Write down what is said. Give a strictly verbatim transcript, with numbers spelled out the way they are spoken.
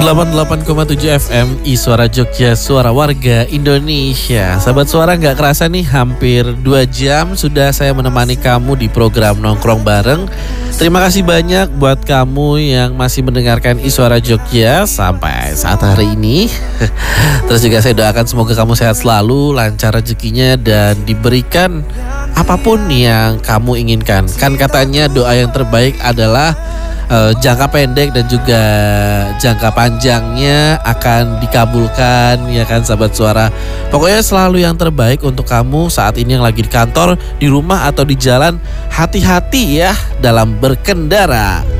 delapan puluh delapan koma tujuh F M I Suara Jogja, suara warga Indonesia. Sahabat suara, gak kerasa nih hampir dua jam sudah saya menemani kamu di program Nongkrong Bareng. Terima kasih banyak buat kamu yang masih mendengarkan I Suara Jogja sampai saat hari ini. Terus juga saya doakan semoga kamu sehat selalu, lancar rezekinya, dan diberikan apapun yang kamu inginkan. Kan katanya doa yang terbaik adalah Uh, jangka pendek dan juga jangka panjangnya akan dikabulkan, ya kan sahabat suara. Pokoknya selalu yang terbaik untuk kamu saat ini yang lagi di kantor, di rumah atau di jalan. Hati-hati ya dalam berkendara.